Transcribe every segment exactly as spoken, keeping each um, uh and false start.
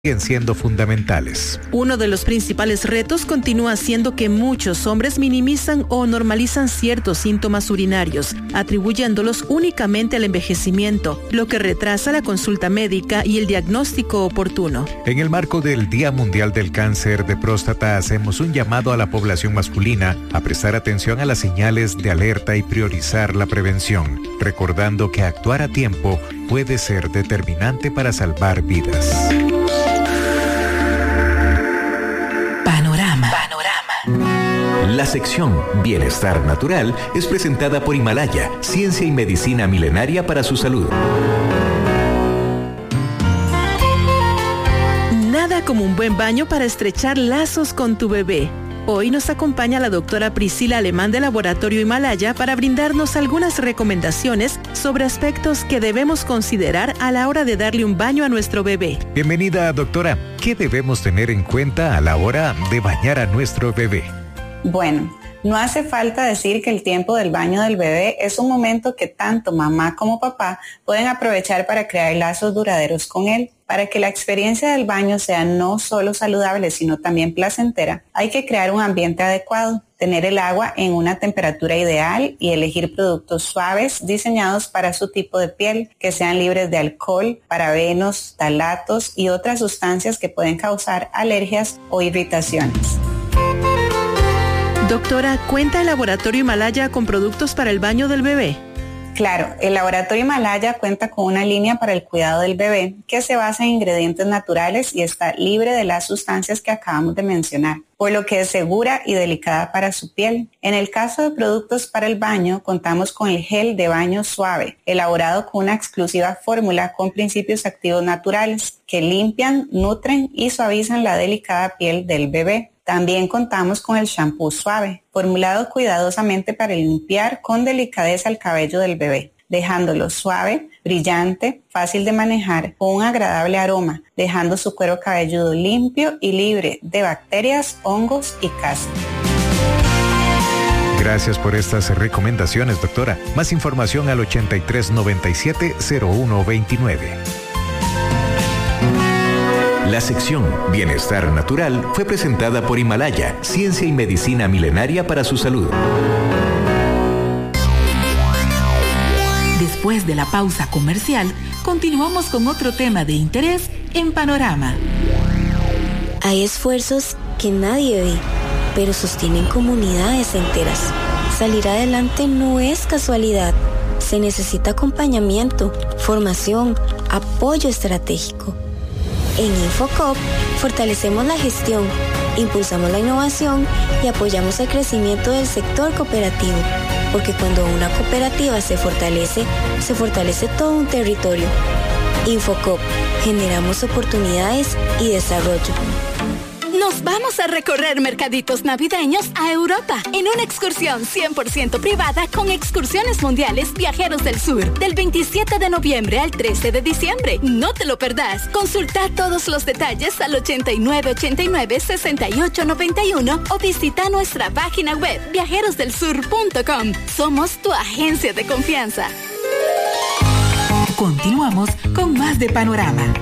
siguen siendo fundamentales. Uno de los principales retos continúa siendo que muchos hombres minimizan o normalizan ciertos síntomas urinarios, atribuyéndolos únicamente al envejecimiento, lo que retrasa la consulta médica y el diagnóstico oportuno. En el marco del Día Mundial del Cáncer de Próstata, hacemos un llamado a la población masculina a prestar atención a las señales de alerta y priorizar la prevención, recordando que actuar a tiempo puede ser determinante para salvar vidas. Panorama. Panorama. La sección Bienestar Natural es presentada por Himalaya, ciencia y medicina milenaria para su salud. Nada como un buen baño para estrechar lazos con tu bebé. Hoy nos acompaña la doctora Priscila Alemán del Laboratorio Himalaya para brindarnos algunas recomendaciones sobre aspectos que debemos considerar a la hora de darle un baño a nuestro bebé. Bienvenida, doctora. ¿Qué debemos tener en cuenta a la hora de bañar a nuestro bebé? Bueno, no hace falta decir que el tiempo del baño del bebé es un momento que tanto mamá como papá pueden aprovechar para crear lazos duraderos con él. Para que la experiencia del baño sea no solo saludable, sino también placentera, hay que crear un ambiente adecuado, tener el agua en una temperatura ideal y elegir productos suaves diseñados para su tipo de piel, que sean libres de alcohol, parabenos, ftalatos y otras sustancias que pueden causar alergias o irritaciones. Doctora, ¿cuenta el Laboratorio Himalaya con productos para el baño del bebé? Claro, el Laboratorio Himalaya cuenta con una línea para el cuidado del bebé que se basa en ingredientes naturales y está libre de las sustancias que acabamos de mencionar, por lo que es segura y delicada para su piel. En el caso de productos para el baño, contamos con el gel de baño suave, elaborado con una exclusiva fórmula con principios activos naturales que limpian, nutren y suavizan la delicada piel del bebé. También contamos con el shampoo suave, formulado cuidadosamente para limpiar con delicadeza el cabello del bebé, dejándolo suave, brillante, fácil de manejar, con un agradable aroma, dejando su cuero cabelludo limpio y libre de bacterias, hongos y caspa. Gracias por estas recomendaciones, doctora. Más información al ochenta y tres noventa y siete cero uno veintinueve. La sección Bienestar Natural fue presentada por Himalaya, ciencia y medicina milenaria para su salud. Después de la pausa comercial, continuamos con otro tema de interés en Panorama. Hay esfuerzos que nadie ve, pero sostienen comunidades enteras. Salir adelante no es casualidad. Se necesita acompañamiento, formación, apoyo estratégico. En Infocop fortalecemos la gestión, impulsamos la innovación y apoyamos el crecimiento del sector cooperativo, porque cuando una cooperativa se fortalece, se fortalece todo un territorio. Infocop, generamos oportunidades y desarrollo. Nos vamos a recorrer mercaditos navideños a Europa en una excursión cien por ciento privada con Excursiones Mundiales Viajeros del Sur del veintisiete de noviembre al trece de diciembre. No te lo perdás. Consulta todos los detalles al ochenta y nueve ochenta y nueve sesenta y ocho noventa y uno o visita nuestra página web viajeros del sur punto com. Somos tu agencia de confianza. Continuamos con más de Panorama.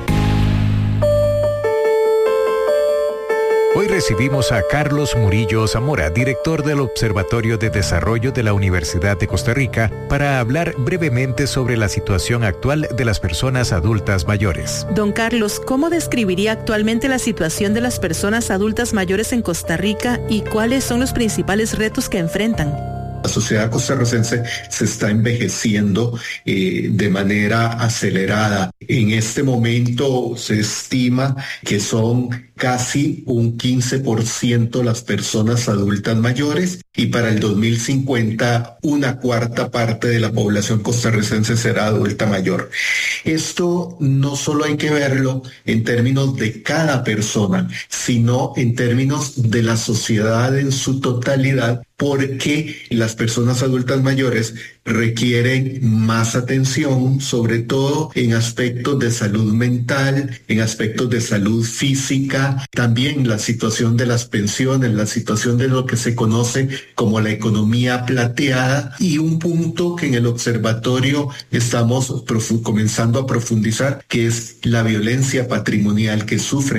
Hoy recibimos a Carlos Murillo Zamora, director del Observatorio de Desarrollo de la Universidad de Costa Rica, para hablar brevemente sobre la situación actual de las personas adultas mayores. Don Carlos, ¿cómo describiría actualmente la situación de las personas adultas mayores en Costa Rica y cuáles son los principales retos que enfrentan? La sociedad costarricense se está envejeciendo eh, de manera acelerada. En este momento se estima que son casi un quince por ciento las personas adultas mayores y para el dos mil cincuenta una cuarta parte de la población costarricense será adulta mayor. Esto no solo hay que verlo en términos de cada persona, sino en términos de la sociedad en su totalidad, porque las personas adultas mayores requieren más atención, sobre todo en aspectos de salud mental, en aspectos de salud física, también la situación de las pensiones, la situación de lo que se conoce como la economía plateada, y un punto que en el observatorio estamos comenzando a profundizar, que es la violencia patrimonial que sufren